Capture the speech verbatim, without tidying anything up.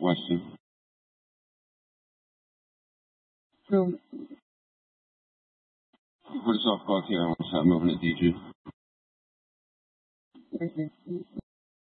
Weston. So, Put us off clock here. I want to start moving it, D J. okay.